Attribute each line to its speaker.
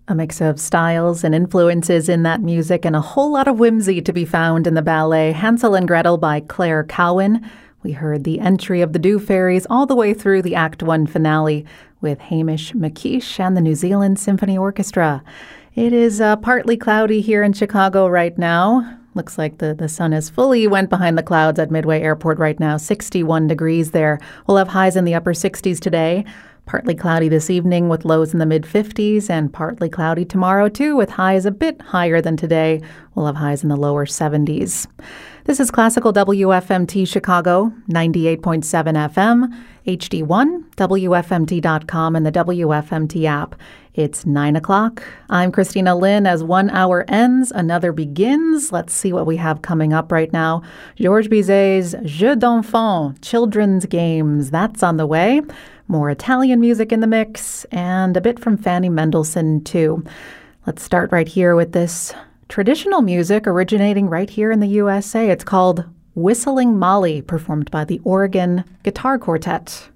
Speaker 1: A mix of styles and influences in that music, and a whole lot of whimsy to be found in the ballet Hansel and Gretel by Claire Cowan. We heard the entry of the Dew Fairies all the way through the Act 1 finale with Hamish McKeish and the New Zealand Symphony Orchestra. It is partly cloudy here in Chicago right now. Looks like the sun has fully went behind the clouds at Midway Airport right now. 61 degrees there. We'll have highs in the upper 60s today. Partly cloudy this evening with lows in the mid-50s, and partly cloudy tomorrow too with highs a bit higher than today. We'll have highs in the lower 70s. This is Classical WFMT Chicago, 98.7 FM, HD1, WFMT.com, and the WFMT app. It's 9 o'clock. I'm Christina Lynn. As 1 hour ends, another begins. Let's see what we have coming up right now. Georges Bizet's Jeux d'enfants, children's games. That's on the way. More Italian music in the mix, and a bit from Fanny Mendelssohn, too. Let's start right here with this traditional music originating right here in the USA. It's called Whistling Molly, performed by the Oregon Guitar Quartet.